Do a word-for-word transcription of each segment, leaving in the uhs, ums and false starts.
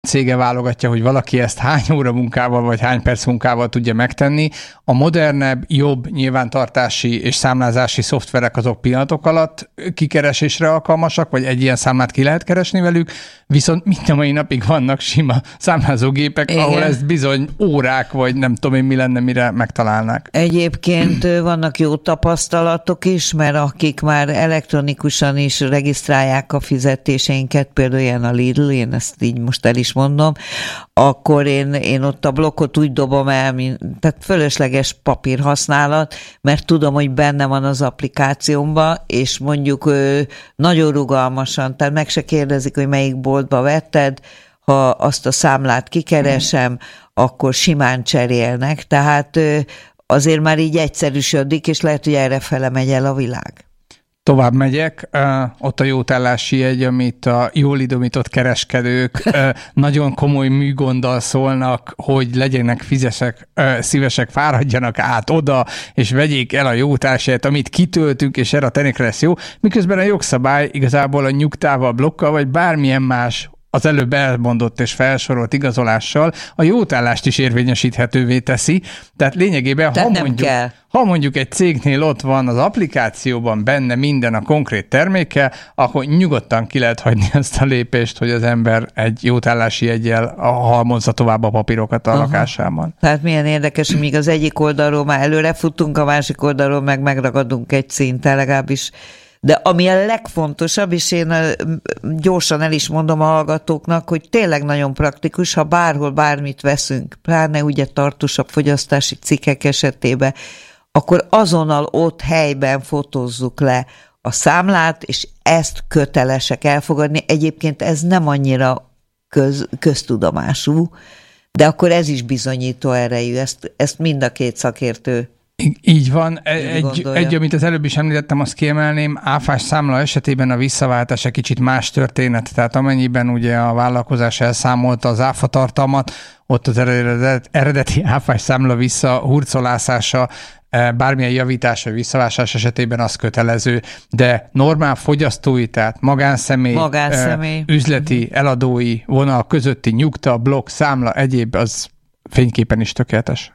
cége válogatja, hogy valaki ezt hány óra munkával vagy hány perc munkával tudja megtenni. A modernebb, jobb nyilvántartási és számlázási szoftverek azok pillanatok alatt kikeresésre alkalmasak, vagy egy ilyen számlát ki lehet keresni velük, viszont mind a mai napig vannak sima számlázógépek, igen, ahol ezt bizony órák, vagy nem tudom én mi lenne, mire megtalálnák. Egyébként vannak jó tapasztalatok is, mert akik már elektronikusan is regisztrálják a fizetéseinket, például ilyen a Lidl, én ezt így most el is mondom, akkor én, én ott a blokkot úgy dobom el, mint, tehát fölösleges papírhasználat, mert tudom, hogy benne van az applikációmban, és mondjuk nagyon rugalmasan, tehát meg se kérdezik, hogy melyik boltba vetted, ha azt a számlát kikeresem, akkor simán cserélnek, tehát azért már így egyszerűsödik, és lehet, hogy errefele megy el a világ. Tovább megyek, ott a jótállási jegy, amit a jól idomított kereskedők nagyon komoly műgonddal szólnak, hogy legyenek fizesek, szívesek, fáradjanak át oda, és vegyék el a jótállási jegyet, amit kitöltünk, és erre a termékre lesz jó, miközben a jogszabály igazából a nyugtával, blokkal, vagy bármilyen más az előbb elmondott és felsorolt igazolással a jótállást is érvényesíthetővé teszi. Tehát lényegében, Tehát ha mondjuk, ha mondjuk egy cégnél ott van az applikációban benne minden a konkrét terméke, akkor nyugodtan ki lehet hagyni azt a lépést, hogy az ember egy jótállási jeggyel halmozza tovább a papírokat a Aha. lakásában. Tehát milyen érdekes, hogy míg az egyik oldalról már előre futunk, a másik oldalról meg megragadunk egy szinten, legalábbis. De ami a legfontosabb, és én gyorsan el is mondom a hallgatóknak, hogy tényleg nagyon praktikus, ha bárhol bármit veszünk, pláne ugye tartósabb fogyasztási cikkek esetében, akkor azonnal ott helyben fotózzuk le a számlát, és ezt kötelesek elfogadni. Egyébként ez nem annyira köz, köztudomású, de akkor ez is bizonyító erejű. Ezt, ezt mind a két szakértő Így van. Egy, egy, amit az előbb is említettem, azt kiemelném, áfás számla esetében a visszaváltás egy kicsit más történet. Tehát amennyiben ugye a vállalkozás elszámolta az áfa tartalmat, ott az eredet, eredeti áfás számla visszahurcolászása, bármilyen javítása, visszavásárlás esetében az kötelező, de normál fogyasztói, tehát magánszemély, magánszemély. üzleti, eladói vonal közötti nyugta, blokk, számla, egyéb, az fényképen is tökéletes.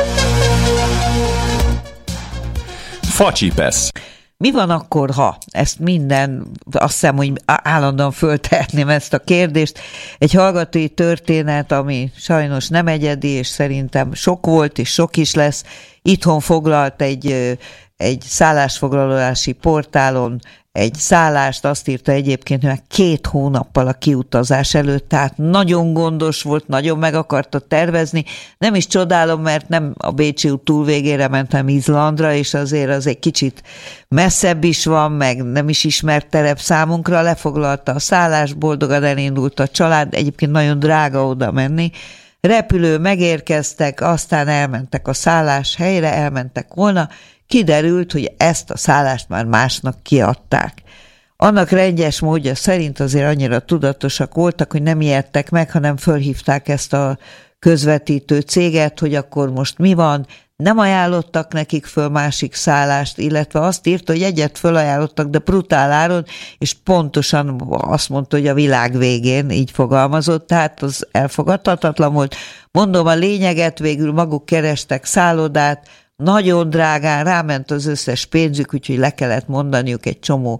Facsipesz. Mi van akkor, ha ezt minden, azt hiszem, hogy állandóan föltehetném ezt a kérdést, egy hallgatói történet, ami sajnos nem egyedi, és szerintem sok volt, és sok is lesz, itthon foglalt egy, egy szállásfoglalási portálon egy szállást, azt írta egyébként, hogy két hónappal a kiutazás előtt, tehát nagyon gondos volt, nagyon meg akarta tervezni. Nem is csodálom, mert nem a Bécsi út túlvégére mentem Izlandra, és azért az egy kicsit messzebb is van, meg nem is ismert terep számunkra, lefoglalta a szállást, boldogan elindult a család, egyébként nagyon drága oda menni. Repülő, megérkeztek, aztán elmentek a szállás helyre, elmentek volna, kiderült, hogy ezt a szállást már másnak kiadták. Annak rendes módja szerint azért annyira tudatosak voltak, hogy nem ijedtek meg, hanem fölhívták ezt a közvetítő céget, hogy akkor most mi van, nem ajánlottak nekik föl másik szállást, illetve azt írta, hogy egyet fölajánlottak, de brutál áron, és pontosan azt mondta, hogy a világ végén, így fogalmazott, tehát az elfogadhatatlan volt. Mondom, a lényeget, végül maguk kerestek szállodát, nagyon drágán, ráment az összes pénzük, úgyhogy le kellett mondaniuk egy csomó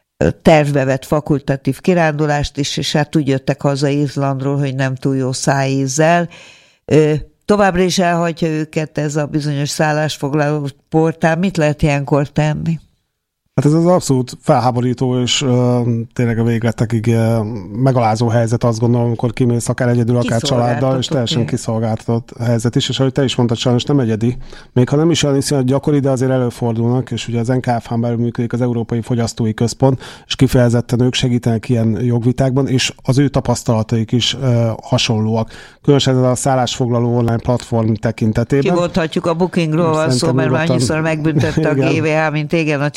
tervbe vett fakultatív kirándulást is, és hát úgy jöttek haza Izlandról, hogy nem túl jó szájízzel. Továbbra is elhagyja őket ez a bizonyos szállásfoglaló portál. Mit lehet ilyenkor tenni? Hát ez az abszolút felháborító, és uh, tényleg a végletekig uh, megalázó helyzet, azt gondolom, amikor kimész akár egyedül, akár családdal, és teljesen kiszolgáltatott helyzet is, és ahogy te is mondtad, sajnos nem egyedi. Még ha nem is olyan iszonyat gyakori, de azért előfordulnak, és ugye az en ká ef hán belül működik az Európai Fogyasztói Központ, és kifejezetten ők segítenek ilyen jogvitákban, és az ő tapasztalataik is uh, hasonlóak. Különösen a szállásfoglaló online platform tekintetében. Kimondhatjuk, a Bookingról van szó, mert már annyiszor megbüntette a gé vé há, mint igen a csillag,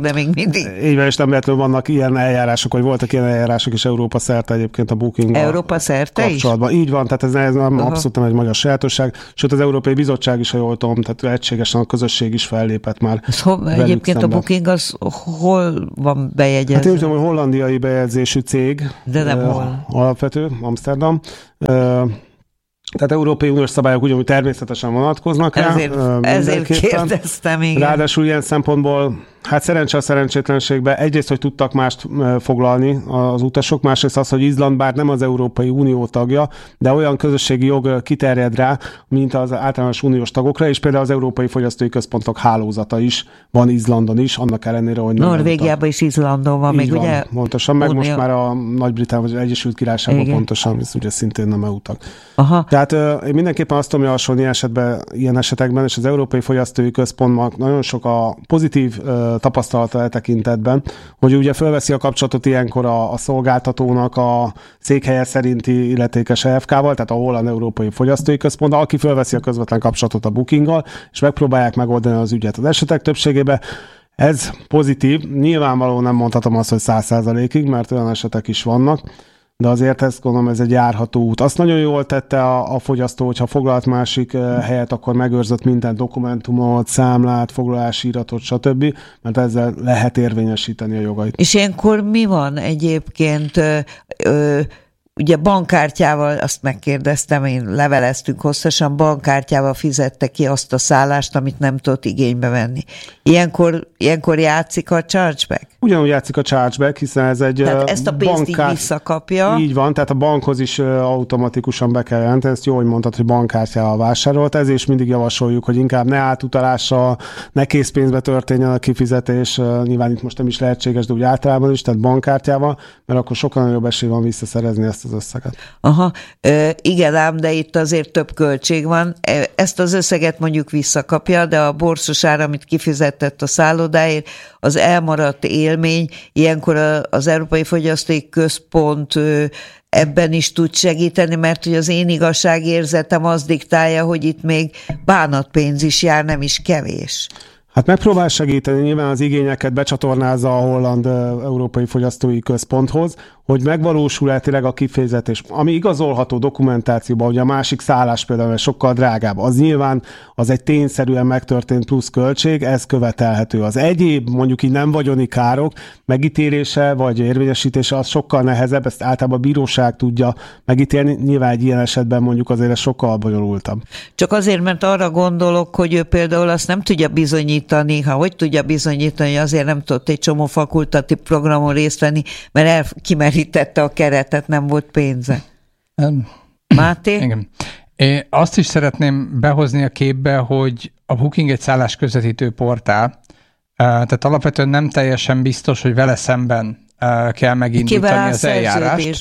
de még mindig. Így van, és nem véletlenül vannak ilyen eljárások, vagy voltak ilyen eljárások is Európa szerte egyébként a booking Európa szerte kapcsolatban. Is? Így van, tehát ez, ez nem, abszolút nem egy magyar sajátosság, sőt az Európai Bizottság is, ha jól tudom, tehát egységesen a közösség is fellépett már. Ho- egyébként szemben. A booking az hol van bejegyezve? Hát én úgy tudom, hogy hollandiai bejegyzésű cég. De nem uh, hol. Alapvető, Amsterdam. Uh, Tehát Európai Uniós szabályok ugyanúgy természetesen vonatkoznak rá. Ezért, ezért kérdeztem, igen. Ráadásul ilyen szempontból, hát szerencse a szerencsétlenségben egyrészt, hogy tudtak mást foglalni az utasok, másrészt az, hogy Izland bár nem az Európai Unió tagja, de olyan közösségi jog kiterjed rá, mint az általános uniós tagokra, és például az Európai Fogyasztói Központok hálózata is van Izlandon is, annak ellenére, hogy Norvégiában is Izlandon van, még van, ugye? Pontosan, meg Unió... most már a Nagy-Britannia vagy az Egyesült Királyságban igen. Pontosan, ez ugye szintén nem é u tag. Aha. Tehát uh, én mindenképpen azt tudom javasolni esetben, ilyen esetekben, és az Európai Fogyasztói Központnak nagyon sok a pozitív uh, tapasztalata e tekintetben, hogy ugye fölveszi a kapcsolatot ilyenkor a, a szolgáltatónak a székhelye szerinti illetékes E F K-val, tehát a Holland Európai Fogyasztói Központ, aki fölveszi a közvetlen kapcsolatot a bookinggal, és megpróbálják megoldani az ügyet. Az esetek többségében ez pozitív. Nyilvánvalóan nem mondhatom azt, hogy száz százalékig, mert olyan esetek is vannak, de azért ezt gondolom, ez egy járható út. Azt nagyon jól tette a, a fogyasztó, hogyha foglalt másik uh, helyet, akkor megőrzött minden dokumentumot, számlát, foglalási iratot, stb., mert ezzel lehet érvényesíteni a jogait. És ilyenkor mi van egyébként? Ö, ö, Ugye bankkártyával, azt megkérdeztem, én leveleztünk hosszasan, bankkártyával fizette ki azt a szállást, amit nem tudott igénybe venni. Ilyenkor, ilyenkor játszik a chargeback? Ugyanúgy játszik a chargeback, hiszen ez egy tehát ezt a pénzt bankkár... így visszakapja. Így van, tehát a bankhoz is automatikusan be kell jelenteni, ezt jó, hogy mondtad, hogy bankkártyával vásárolt, ezért is mindig javasoljuk, hogy inkább ne átutalással, ne készpénzbe történjen a kifizetés, nyilván itt most nem is lehetséges, de úgy általában is, tehát bankkártyával, mert akkor sokkal nagyobb esély van visszaszerezni ezt az összeget. Aha, e, igen ám, de itt azért több költség van. Ezt az összeget mondjuk visszakapja, de a borsos ár, amit kifizetett a szállodáért, az elmaradt élmény, ilyenkor az Európai Fogyasztói Központ ebben is tud segíteni, mert hogy az én igazságérzetem az diktálja, hogy itt még bánatpénz is jár, nem is kevés. Hát megpróbál segíteni, nyilván az igényeket becsatornázza a Holland Európai Fogyasztói Központhoz, hogy megvalósul-e tényleg a kifizetés. Ami igazolható dokumentációban, hogy a másik szállás például sokkal drágább, az nyilván az egy tényszerűen megtörtént plusz költség, ez követelhető. Az egyéb, mondjuk így nem vagyoni károk megítélése vagy érvényesítése az sokkal nehezebb, ezt általában a bíróság tudja megítélni, nyilván egy ilyen esetben mondjuk azért ez sokkal bonyolultabb. Csak azért, mert arra gondolok, hogy ő például azt nem tudja bizonyítani, ha hogy tudja bizonyítani, hogy azért nem tudott egy csomó fakultatív programon részt venni, mert elkimerítette a keretet, nem volt pénze. Um, Máté? Igen. Én azt is szeretném behozni a képbe, hogy a Booking egy szállás közvetítő portál, tehát alapvetően nem teljesen biztos, hogy vele szemben kell megindítani az eljárást.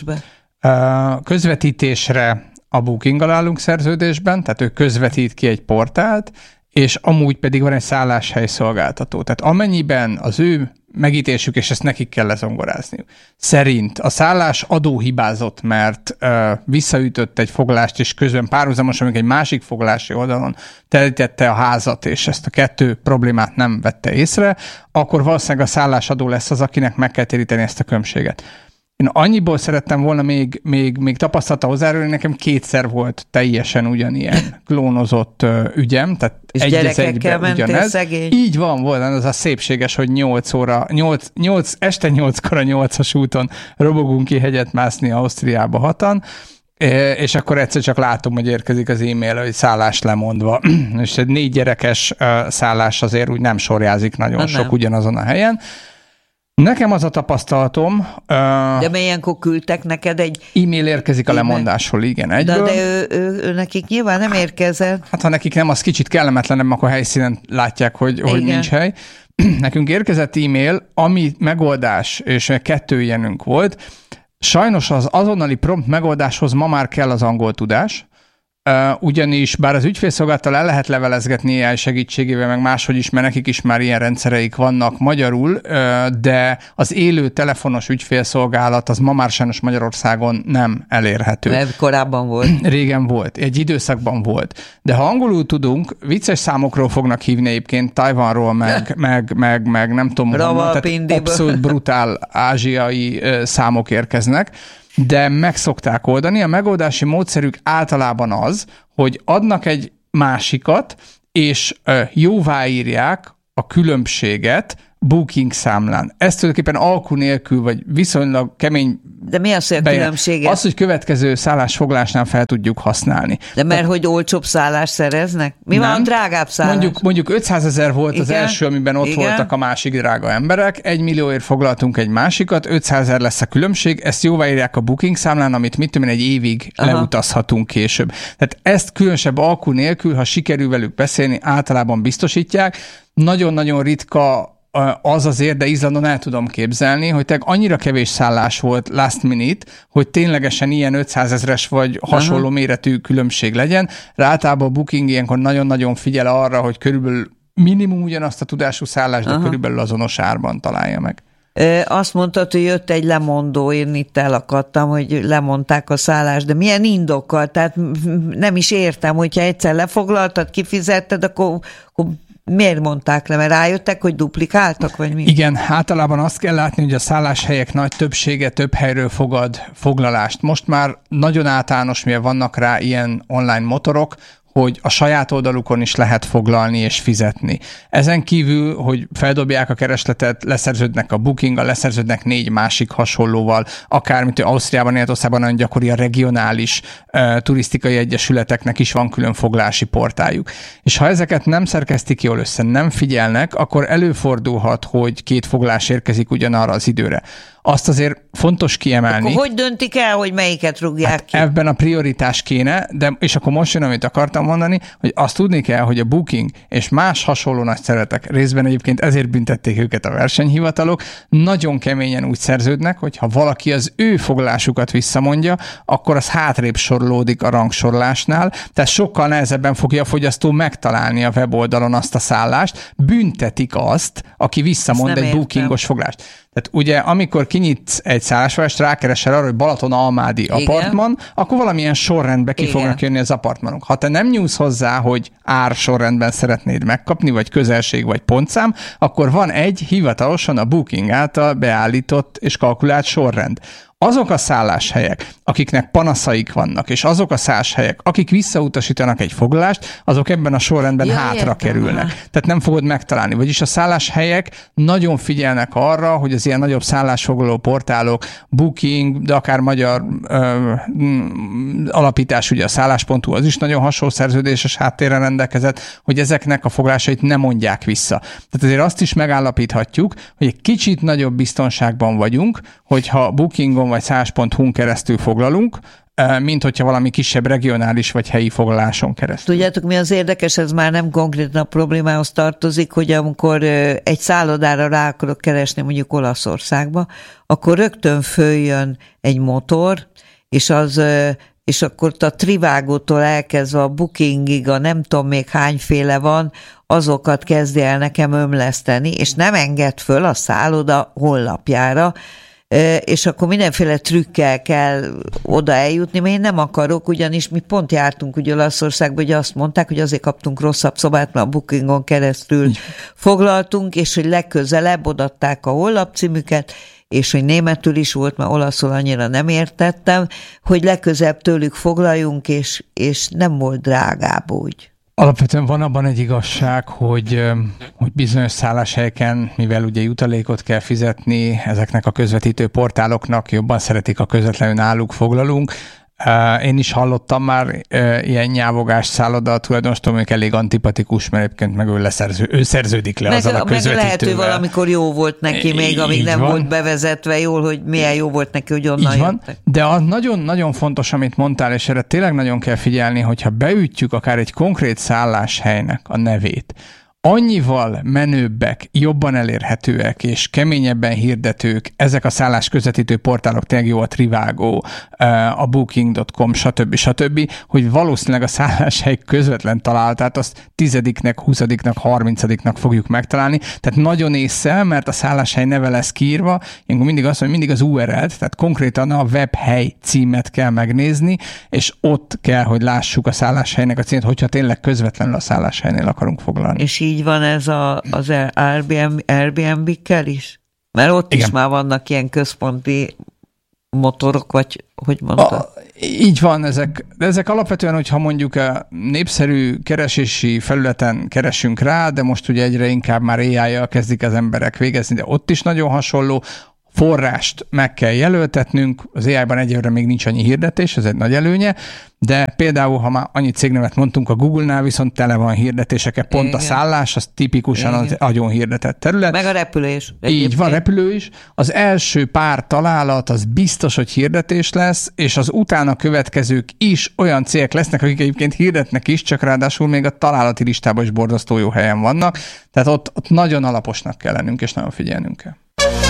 Közvetítésre a Bookinggal állunk szerződésben, tehát ő közvetít ki egy portált, és amúgy pedig van egy szálláshely szolgáltató. Tehát amennyiben az ő megítésük, és ezt nekik kell lezongorázniuk, szerint a szállás adó hibázott, mert ö, visszaütött egy foglalást, és közben párhuzamosan egy másik foglalási oldalon telítette a házat, és ezt a kettő problémát nem vette észre, akkor valószínűleg a szállásadó lesz az, akinek meg kell téríteni ezt a különbséget. Én annyiból szerettem volna még, még, még tapasztalata hozzájárulni, nekem kétszer volt teljesen ugyanilyen klónozott uh, ügyem, tehát és egy gyerekekkel mentél szegény? Így van, volt, az a szépséges, hogy nyolc óra, nyolc, nyolc, este nyolckor a nyolcas úton robogunk ki hegyet mászni Ausztriába hatan, és akkor egyszer csak látom, hogy érkezik az e-mail, hogy szállás lemondva. És egy négy gyerekes uh, szállás azért úgy nem sorjázik nagyon Na, sok nem. ugyanazon a helyen. Nekem az a tapasztalatom... De uh, ilyenkor küldtek neked egy... E-mail érkezik a lemondásról, igen, egyből. De, de ő, ő, ő nekik nyilván nem érkezett. Hát ha nekik nem, az kicsit kellemetlenem, akkor helyszínen látják, hogy, hogy nincs hely. Nekünk érkezett e-mail, ami megoldás, és kettő ilyenünk volt. Sajnos az azonnali prompt megoldáshoz ma már kell az angol tudás, ugyanis bár az ügyfélszolgálattal el lehet levelezgetni á i segítségével, meg máshogy is, mert nekik is már ilyen rendszereik vannak magyarul, de az élő telefonos ügyfélszolgálat az ma már sajnos Magyarországon nem elérhető. Mert korábban volt. Régen volt, egy időszakban volt. De ha angolul tudunk, vicces számokról fognak hívni egyébként, Tajvanról, meg, meg, meg, meg nem tudom, honnan, tehát abszolút brutál ázsiai számok érkeznek, de meg szokták oldani. A megoldási módszerük általában az, hogy adnak egy másikat, és jóváírják a különbséget Booking számlán. Ez tulajdonképpen alkú nélkül, vagy viszonylag kemény. De mi az, hogy a különbséget? Az, hogy következő szállásfoglásnál fel tudjuk használni. De mert Te... hogy olcsóbb szállást szereznek? Mi nem. Van drágább szállás? Mondjuk, mondjuk ötszázezer volt Igen? az első, amiben ott Igen? voltak a másik drága emberek, egy millióért foglaltunk egy másikat, ötszázezer lesz a különbség, ezt jóváírják a Booking számlán, amit mit tudom én, egy évig Aha. leutazhatunk később. Tehát ezt különösebb alkú nélkül, ha sikerül velük beszélni, általában biztosítják. Nagyon-nagyon ritka az azért, de Izlandon el tudom képzelni, hogy te annyira kevés szállás volt last minute, hogy ténylegesen ilyen ötszázezres vagy hasonló Aha. méretű különbség legyen. Rá általában a Booking ilyenkor nagyon-nagyon figyel arra, hogy körülbelül minimum ugyanazt a tudású szállást, de Aha. körülbelül azonos árban találja meg. Azt mondtad, hogy jött egy lemondó, én itt elakadtam, hogy lemondták a szállást, de milyen indokkal? Tehát nem is értem, hogyha egyszer lefoglaltad, kifizetted, akkor, akkor miért mondták le? Mert rájöttek, hogy duplikáltak, vagy mi? Igen, általában azt kell látni, hogy a szálláshelyek nagy többsége több helyről fogad foglalást. Most már nagyon általános, mivel vannak rá ilyen online motorok, hogy a saját oldalukon is lehet foglalni és fizetni. Ezen kívül, hogy feldobják a keresletet, leszerződnek a Bookinggal, leszerződnek négy másik hasonlóval, akármint Ausztriában, Németországban nagyon gyakori a regionális uh, turisztikai egyesületeknek is van külön foglalási portáljuk. És ha ezeket nem szerkesztik jól össze, nem figyelnek, akkor előfordulhat, hogy két foglalás érkezik ugyanarra az időre. Azt azért fontos kiemelni. Akkor hogy döntik el, hogy melyiket rúgják hát ki? Ebben a prioritás kéne, de és akkor most jön, amit akartam mondani, hogy azt tudni kell, hogy a Booking és más hasonló nagy szeretek, részben egyébként ezért büntették őket a versenyhivatalok, nagyon keményen úgy szerződnek, hogy ha valaki az ő foglalásukat visszamondja, akkor az hátrébb sorolódik a rangsorolásnál, tehát sokkal nehezebben fogja a fogyasztó megtalálni a weboldalon azt a szállást, büntetik azt, aki visszamond egy értem. Bookingos foglalást. Tehát ugye, amikor kinyitsz egy szállásfoglalást, rákeresel arra, hogy Balaton-Almádi apartman, akkor valamilyen sorrendbe ki Igen. fognak jönni az apartmanok. Ha te nem nyúlsz hozzá, hogy ár sorrendben szeretnéd megkapni, vagy közelség, vagy pontszám, akkor van egy hivatalosan a Booking által beállított és kalkulált sorrend. Azok a szálláshelyek, akiknek panaszaik vannak, és azok a szálláshelyek, akik visszautasítanak egy foglalást, azok ebben a sorrendben ja, hátra értem. kerülnek. Tehát nem fogod megtalálni. Vagyis a szálláshelyek nagyon figyelnek arra, hogy az ilyen nagyobb szállásfoglaló portálok, Booking, de akár magyar ö, alapítás, ugye a szállás pont hu, az is nagyon hasonló szerződéses háttérrel rendelkezett, hogy ezeknek a foglalásait nem mondják vissza. Tehát azért azt is megállapíthatjuk, hogy egy kicsit nagyobb biztonságban vagyunk, hogyha Bookingon vagy szállás pont hu-n keresztül foglalunk, mint hogyha valami kisebb regionális vagy helyi foglaláson keresztül. Tudjátok, mi az érdekes, ez már nem konkrétan a problémához tartozik, hogy amikor egy szállodára rá akarok keresni mondjuk Olaszországba, akkor rögtön följön egy motor, és az és akkor a Trivágótól elkezdve a Bookingig, a nem tudom még hányféle van, azokat kezdi el nekem ömleszteni, és nem enged föl a szálloda honlapjára, és akkor mindenféle trükkel kell oda eljutni, mert én nem akarok, ugyanis mi pont jártunk ugye Olaszországba, hogy azt mondták, hogy azért kaptunk rosszabb szobát, mert a Bookingon keresztül foglaltunk, és hogy legközelebb odaadták a honlapcímüket, és hogy németül is volt, mert olaszul annyira nem értettem, hogy legközelebb tőlük foglaljunk, és, és nem volt drágább úgy. Alapvetően van abban egy igazság, hogy, hogy bizonyos szálláshelyeken, mivel ugye jutalékot kell fizetni, ezeknek a közvetítő portáloknak jobban szeretik, a közvetlenül náluk foglalunk. Én is hallottam már ilyen nyávogás szálloda tulajdonostól, még elég antipatikus, mert egyébként meg ő, leszerző, ő szerződik le meg, azzal a közvetítővel. Meg lehet, hogy valamikor jó volt neki, még amíg nem van. Volt bevezetve jól, hogy milyen jó volt neki, hogy onnan így van. De az nagyon-nagyon fontos, amit mondtál, és erre tényleg nagyon kell figyelni, hogyha beütjük akár egy konkrét szálláshelynek a nevét, annyival menőbbek, jobban elérhetőek és keményebben hirdetők ezek a szállás közvetítő portálok, tényleg jó a Trivago, a booking pont com, stb. stb., hogy valószínűleg a szálláshely közvetlen találatát azt tizediknek, huszadiknak, harmincadiknak fogjuk megtalálni. Tehát nagyon észre, mert a szálláshely neve lesz kiírva, ilyenkor mindig azt mondja, mindig az u er el-t, tehát konkrétan a webhely címet kell megnézni, és ott kell, hogy lássuk a szálláshelynek a címet, hogyha tényleg közvetlenül a szálláshelynél akarunk foglalni. És így van ez a, az Airbnb-kkel is? Mert ott Igen. is már vannak ilyen központi motorok, vagy hogy mondtad? A, így van, ezek, de ezek alapvetően, hogyha mondjuk a népszerű keresési felületen keresünk rá, de most ugye egyre inkább már á i-jal kezdik az emberek végezni, de ott is nagyon hasonló, forrást meg kell jelöltetnünk, az á i-ban egyelőre még nincs annyi hirdetés, ez egy nagy előnye, de például, ha már annyi cégnevet mondtunk, a Google-nál viszont tele van hirdetésekkel, pont Igen. a szállás, az tipikusan Igen. az agyon hirdetett terület. Meg a repülés. Így van, repülő is. Az első pár találat, az biztos, hogy hirdetés lesz, és az utána következők is olyan cégek lesznek, akik egyébként hirdetnek is, csak ráadásul még a találati listában is borzasztó jó helyen vannak, tehát ott, ott nagyon alaposnak kell lennünk, és nagyon figyelnünk kell.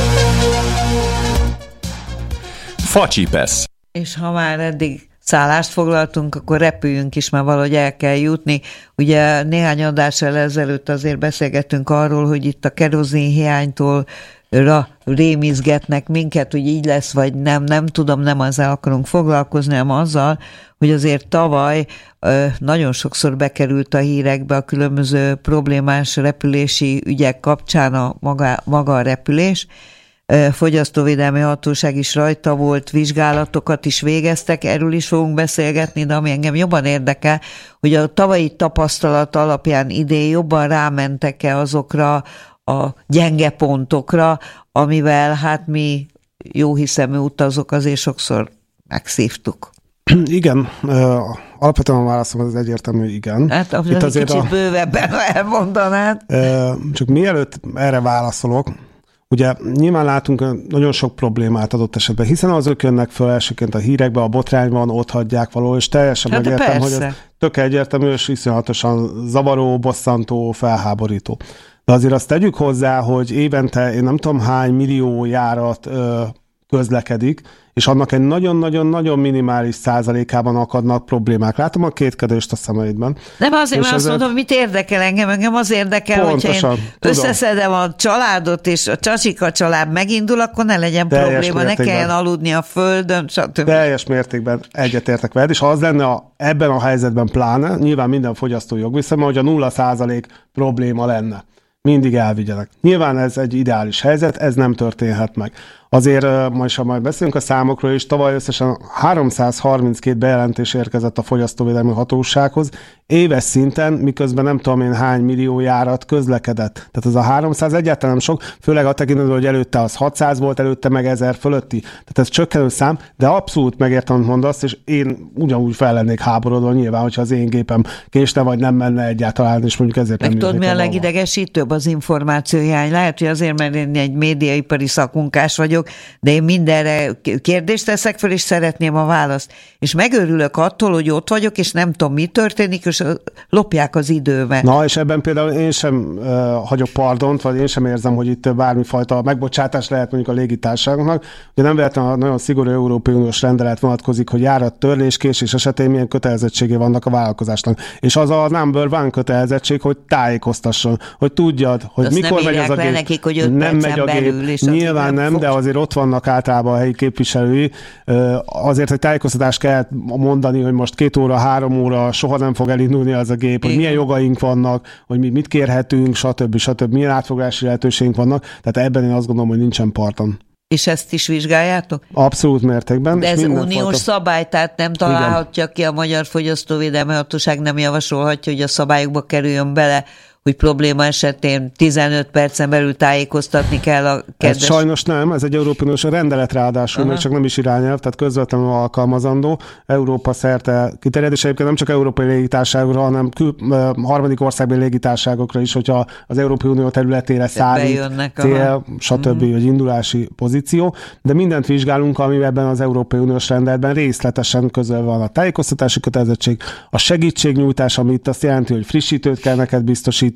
Facsipesz. És ha már eddig szállást foglaltunk, akkor repüljünk is, már valahogy el kell jutni. Ugye néhány adással ezelőtt azért beszélgettünk arról, hogy itt a kerozin hiánytól ra rémizgetnek minket, hogy így lesz, vagy nem, nem tudom, nem azzal akarunk foglalkozni, hanem azzal, hogy azért tavaly nagyon sokszor bekerült a hírekbe a különböző problémás repülési ügyek kapcsán a maga, maga a repülés. Fogyasztóvédelmi Hatóság is rajta volt, vizsgálatokat is végeztek, erről is fogunk beszélgetni, de ami engem jobban érdekel, hogy a tavalyi tapasztalat alapján idén jobban rámentek-e azokra a gyenge pontokra, amivel hát mi jóhiszemű utazók azért sokszor megszívtuk. Igen, alapvetően a válaszom az egyértelmű, igen. Hát Itt azért kicsit a... bővebben elmondanád. Csak mielőtt erre válaszolok, ugye nyilván látunk nagyon sok problémát adott esetben, hiszen azok jönnek föl elsőként a hírekbe, a botrányban, ott hagyják való, és teljesen hát megértem, hogy ez tök egyértelmű, és iszonyatosan zavaró, bosszantó, felháborító. De azért azt tegyük hozzá, hogy évente én nem tudom hány millió járat ö, közlekedik, és annak egy nagyon-nagyon-nagyon minimális százalékában akadnak problémák. Látom a kétkedést a szemeidben. Nem azért, mert azt mondom, mit érdekel engem, engem az érdekel, pontosan, hogyha én összeszedem a családot, és a Csacsika család megindul, akkor ne legyen teljes probléma, mértékben. Ne kelljen aludni a földön, stb. Teljes mértékben egyetértek veled, és ha az lenne a, ebben a helyzetben pláne, nyilván minden fogyasztó jogviszem, hogy a nulla százalék probléma lenne. Mindig elvigyenek. Nyilván ez egy ideális helyzet, ez nem történhet meg. Azért majd, ha majd beszélünk a számokról is, tavaly összesen háromszázharminckét bejelentés érkezett a Fogyasztóvédelmi Hatósághoz, éves szinten, miközben nem tudom én hány millió járat közlekedett. Tehát az a háromszáz egyáltalán nem sok, főleg a tekintetben, hogy előtte az hatszáz volt, előtte meg ezer fölötti. Tehát ez csökkenő szám, de abszolút megértem, amit mondasz, és én ugyanúgy fel lennék háborodva nyilván, hogyha az én gépem késne, vagy nem menne egyáltalán, és mondjuk ezért meg nem tudod, mi a legidegesítőbb? Az információhiány. Lehet, hogy azért, mert én egy médiaipari szakmunkás vagyok, de én mindenre kérdést teszek föl, és szeretném a választ. És megőrülök attól, hogy ott vagyok, és nem tudom, mi történik, és lopják az időmet. Na, és ebben például én sem uh, hagyok pardont, vagy én sem érzem, hogy itt bármifajta megbocsátás lehet mondjuk a légitársaságnak. Ugye nem véletlenül a nagyon szigorú Európai Uniós rendelet vonatkozik, hogy járattörlés, késés esetén milyen kötelezettségé vannak a vállalkozásnak. És az a number one kötelezettség, hogy tájékoztasson, hogy tudjad, hogy azt mikor megy az a gép. Nekik, hogy nem megy a gép. Nyilván nem, nem de azért ott vannak általában a helyi képviselői. Azért, hogy tájékoztatást kell mondani, hogy most két óra, három óra soha nem fog elindulni az a gép, hogy milyen jogaink vannak, hogy mi mit kérhetünk, stb. stb. Milyen átfogási lehetőségünk vannak. Tehát ebben én azt gondolom, hogy nincsen parton. És ezt is vizsgáljátok? Abszolút mértékben. De ez uniós fajta... szabály, tehát nem találhatja Igen. ki a Magyar Fogyasztóvédelmi Hatóság, nem javasolhatja, hogy a szabályokba kerüljön bele, hogy probléma esetén tizenöt percen belül tájékoztatni kell a kedves... Ez sajnos nem, ez egy Európai Uniós rendelet ráadásul, uh-huh. még csak nem is irányelv, tehát közvetlenül alkalmazandó, Európa szerte kiterjed, és egyébként nem csak európai légitársaságokra, hanem kül, harmadik országbeli légitársaságokra is, hogyha az Európai Unió területére szállít cél, stb. Uh-huh. vagy indulási pozíció, de mindent vizsgálunk, ami ebben az Európai Uniós rendeletben részletesen közölve van a tájékoztatási kötelezettség, a segítségnyújtás, ami itt azt jelenti, hogy frissítőt kell neked biztosítani,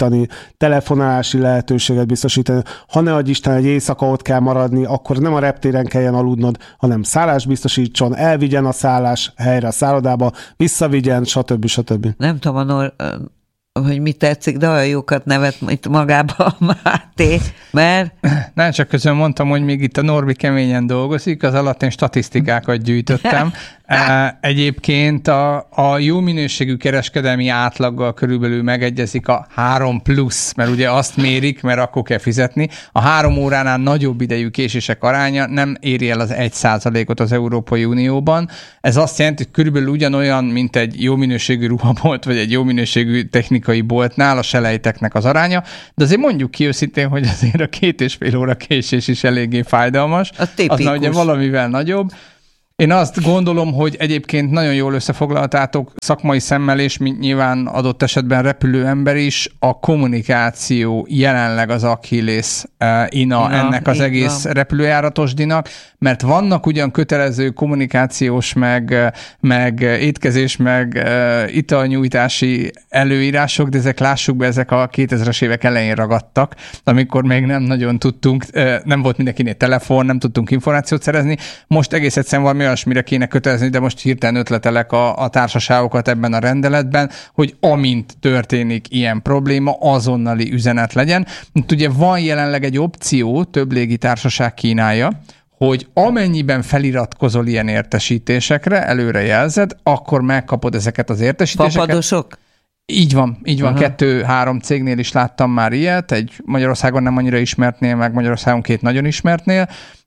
biztosítani, telefonálási lehetőséget biztosítani, ha ne adj Isten, egy éjszaka ott kell maradni, akkor nem a reptéren kelljen aludnod, hanem szállást biztosítson, elvigyen a szállás helyre a szállodába, visszavigyen, stb. stb. Nem tudom, Anor, hogy mi tetszik, de olyan jókat nevet itt magába a Máté, mert... Nem, csak közben mondtam, hogy még itt a Norbi keményen dolgozik, az alatt én statisztikákat gyűjtöttem. Egyébként a, a jó minőségű kereskedelmi átlaggal körülbelül megegyezik a három plusz, mert ugye azt mérik, mert akkor kell fizetni. A három óránál nagyobb idejű késések aránya nem éri el az egy százalékot az Európai Unióban. Ez azt jelenti, hogy körülbelül ugyanolyan, mint egy jó minőségű ruhabolt, vagy egy jó minőségű technikai boltnál a selejteknek az aránya, de azért mondjuk ki őszintén, hogy azért a két és fél óra késés is eléggé fájdalmas. A tipikus. Az már ugye valamivel nagyobb. Én azt gondolom, hogy egyébként nagyon jól összefoglaltátok szakmai szemmel, és mint nyilván adott esetben repülő ember is, a kommunikáció jelenleg az Achilles ina ja, ennek az egész van. repülőjáratosdinak, mert vannak ugyan kötelező kommunikációs, meg, meg étkezés, meg italnyújtási előírások, de ezek lássuk be, ezek a kétezres évek elején ragadtak, amikor még nem nagyon tudtunk, nem volt mindenkinél telefon, nem tudtunk információt szerezni. Most egész egyszerűen valami olyasmire kéne kötelezni, de most hirtelen ötletelek a, a társaságokat ebben a rendeletben, hogy amint történik ilyen probléma, azonnali üzenet legyen. Itt ugye van jelenleg egy opció, több légitársaság kínálja, hogy amennyiben feliratkozol ilyen értesítésekre, előre jelzed, akkor megkapod ezeket az értesítéseket. Papadosok? Így van, így van. Kettő-három cégnél is láttam már ilyet, egy Magyarországon nem annyira ismertnél, meg Magyarországon két nagyon ismertnél.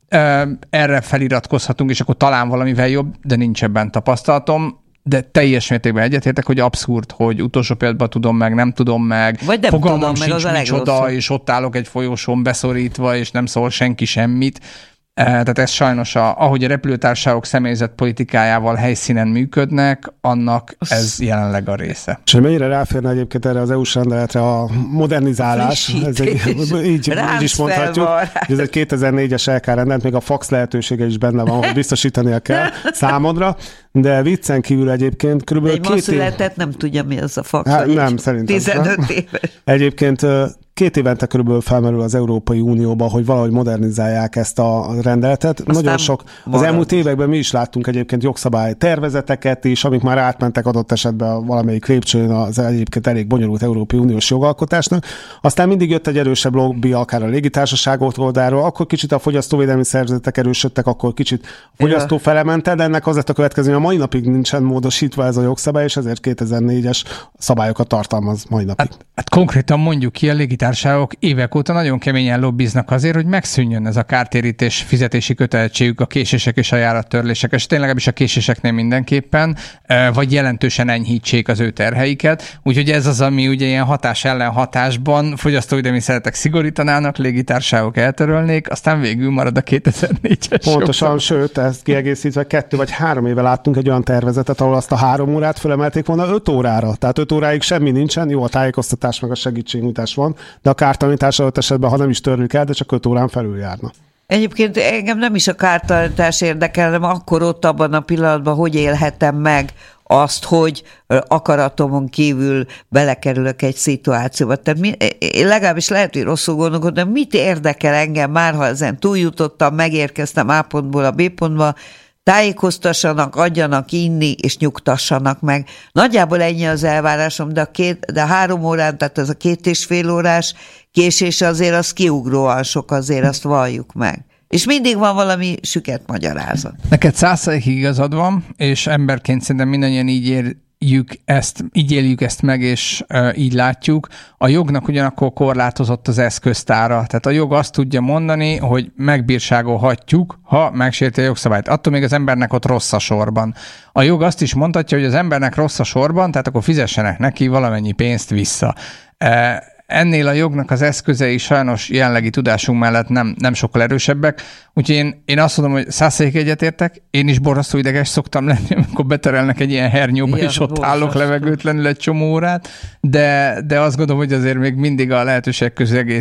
Erre feliratkozhatunk, és akkor talán valamivel jobb, de nincs ebben tapasztalatom. De teljes mértékben egyetértek, hogy abszurd, hogy utolsó pillanatban tudom meg, nem tudom meg. Vagy nem fogalmam tudom meg, sincs az a micsoda, és ott állok egy folyosón beszorítva, és nem szól senki semmit. Tehát ez sajnos, a, ahogy a repülőtársaságok személyzet politikájával helyszínen működnek, annak ez jelenleg a része. És mennyire ráférne egyébként erre az é u-s rendeletre a modernizálás? Ez egy, így, így is mondhatjuk. Ez egy kétezer-négyes el ká rendelet, még a fax lehetősége is benne van, hogy biztosítania kell számodra, de viccen kívül egyébként körülbelül két év... Egy ma született, nem tudja, mi az a fax. Hát, nem, szerintem. tizenöt éves. Egyébként két évente körülbelül felmerül az Európai Unióba, hogy valahogy modernizálják ezt a rendeletet. Aztán nagyon sok, az elmúlt években mi is láttunk egyébként jogszabály tervezeteket is, amik már átmentek adott esetben valamelyik lépcsőn az egyébként elég bonyolult Európai Uniós jogalkotásnak. Aztán mindig jött egy erősebb lobby, akár a légitársaságok oldalról, akkor kicsit a fogyasztóvédelmi szervezetek erősödtek, akkor kicsit a fogyasztó felemente, de ennek az lett a következő, hogy a mai napig nincsen módosítva ez a jogszabály, és ezért kétezer-négyes szabályokat tartalmaz mai napig. Hát, hát konkrétan mondjuk ki, a légitársaságok évek óta nagyon keményen lobbiznak azért, hogy megszűnjön ez a kártérítés fizetési kötelezettségük a késések és a járattörlések, és tényleg is a késéseknél mindenképpen, vagy jelentősen enyhítsék az ő terheiket. Úgyhogy ez az, ami ugye ilyen hatás ellen hatásban fogyasztóvédelmi szeretek szigorítanának, légitársaságok eltörölnék, aztán végül marad a kétezer-négyes. Pontosan, jogszabály. Sőt, ezt kiegészítve kettő vagy három éve láttunk egy olyan tervezetet, ahol azt a három órát fölemelték volna öt órára. Tehát öt óráig semmi nincsen, jó, a tájékoztatás meg a segítségnyújtás van, de a kártalanítás adott esetben, ha nem is törlik el, de csak öt órán felül járna. Egyébként engem nem is a kártalanítás érdekel, hanem akkor ott abban a pillanatban, hogy élhetem meg azt, hogy akaratomon kívül belekerülök egy szituációba. Tehát mi, legalábbis lehet, hogy rosszul gondolkodom, de mit érdekel engem már, ha ezen túljutottam, megérkeztem A pontból a B pontba, tájékoztassanak, adjanak inni, és nyugtassanak meg. Nagyjából ennyi az elvárásom, de a, két, de a három órán, tehát ez a két és fél órás késés azért az kiugróan sok, azért azt valljuk meg. És mindig van valami süket magyarázat. Neked száz százalékig igazad van, és emberként szerintem mindannyian így éljük ezt, így éljük ezt meg, és uh, így látjuk. A jognak ugyanakkor korlátozott az eszköztára. Tehát a jog azt tudja mondani, hogy megbírságolhatjuk, ha megsérti a jogszabályt. Attól még az embernek ott rossz a sorban. A jog azt is mondhatja, hogy az embernek rossz a sorban, tehát akkor fizessenek neki valamennyi pénzt vissza. Uh, Ennél a jognak az eszközei sajnos jelenlegi tudásunk mellett nem, nem sokkal erősebbek, úgyhogy én, én azt mondom, hogy száz százalékig egyetértek, én is borzasztó ideges szoktam lenni, amikor beterelnek egy ilyen hernyóba, és ott borzasztó. Állok levegőtlenül egy csomó órát, de, de azt gondolom, hogy azért még mindig a lehetőség közül egész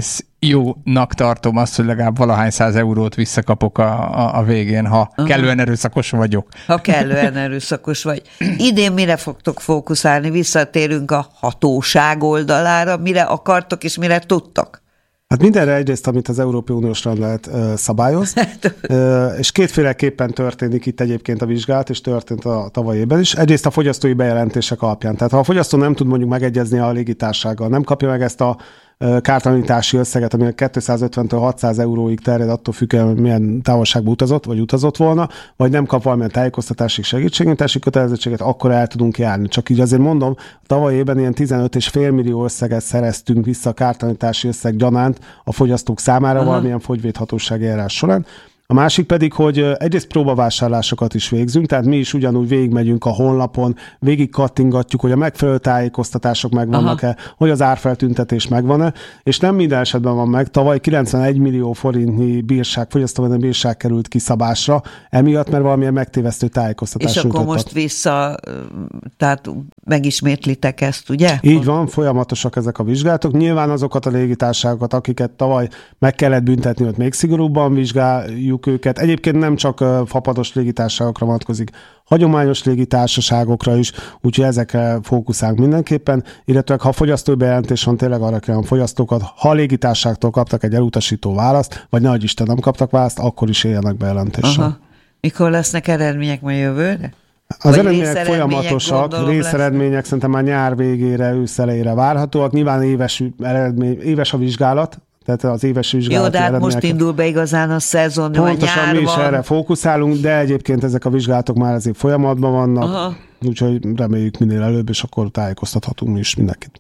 jónak tartom azt, hogy legalább valahány száz eurót visszakapok a, a, a végén, ha Aha. kellően erőszakos vagyok. Ha kellően erőszakos vagy. Idén mire fogtok fókuszálni? Visszatérünk a hatóság oldalára, mire akartok és mire tudtok? Hát mindenre egyrészt, amit az Európai Uniós rendelet uh, szabályoz, uh, és kétféleképpen történik itt egyébként a vizsgálat, és történt a tavalyi évben is. Egyrészt a fogyasztói bejelentések alapján. Tehát ha a fogyasztó nem tud mondjuk megegyezni a légitársasággal, nem kapja meg ezt a kártalanítási összeget, ami kétszázötventől hatszáz euróig terjed, attól függően, hogy milyen távolságba utazott, vagy utazott volna, vagy nem kap valamilyen tájékoztatási segítségnyújtási kötelezettséget, akkor el tudunk járni. Csak így azért mondom, tavaly évben ilyen tizenöt egész öt millió összeget szereztünk vissza a kártalanítási összeg gyanánt a fogyasztók számára Aha. valamilyen fogyvédhatósági eljárás során. A másik pedig, hogy egyrészt próbavásárlásokat is végzünk, tehát mi is ugyanúgy végigmegyünk a honlapon, végig kattingatjuk, hogy a megfelelő tájékoztatások megvannak-e, Aha. hogy az árfeltüntetés megvan-e, és nem minden esetben van meg. Tavaly kilencvenegy millió forintnyi bírság, fogyasztóvédelmi bírság került kiszabásra, emiatt, mert valamilyen megtévesztő tájékoztatást És akkor nyújtottak. Most vissza, tehát megismétlitek ezt, ugye? Így van, folyamatosak ezek a vizsgálatok. Nyilván azokat a légitársaságokat, akiket tavaly meg kellett büntetni, hogy még szigorúbban vizsgáljuk őket. Egyébként nem csak fapados légitársaságokra vonatkozik, hagyományos légitársaságokra is, úgyhogy ezekre fókuszálunk mindenképpen, illetve ha fogyasztói bejelentés van, tényleg arra kell a fogyasztókat, ha a légitársaságtól kaptak egy elutasító választ, vagy nehogy Isten nem kaptak választ, akkor is éljenek bejelentéssel. Aha. Mikor lesznek eredmények majd jövőre? Az eredmények folyamatosak, részeredmények lesz. Szerintem már nyár végére, ősz elejére várhatóak. Nyilván éves, eredmény, éves a vizsgálat, tehát az éves vizsgálati Jó, de hát most indul be igazán a szezon, pontosan mi is erre fókuszálunk, de egyébként ezek a vizsgálatok már azért folyamatban vannak, Aha. úgyhogy reméljük minél előbb, és akkor tájékoztathatunk mi is mindenkit.